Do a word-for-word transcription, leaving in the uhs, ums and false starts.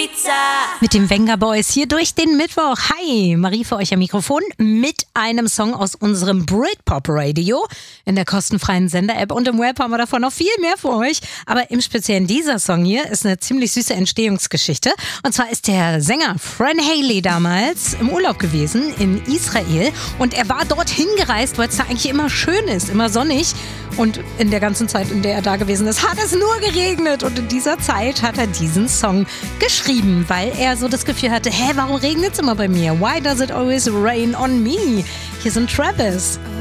Ibiza. Mit dem Venga Boys hier durch den Mittwoch. Hi, Marie für euch am Mikrofon mit einem Song aus unserem Britpop Radio in der kostenfreien Sender-App und im Web haben wir davon noch viel mehr für euch. Aber im Speziellen dieser Song hier ist eine ziemlich süße Entstehungsgeschichte. Und zwar ist der Sänger Fran Haley damals im Urlaub gewesen in Israel und er war dorthin gereist, weil es da eigentlich immer schön ist, immer sonnig. Und in der ganzen Zeit, in der er da gewesen ist, hat es nur geregnet. Und in dieser Zeit hat er diesen Song geschrieben, weil er so das Gefühl hatte, hä, warum regnet es immer bei mir? Why does it always rain on me? Hier sind Travis.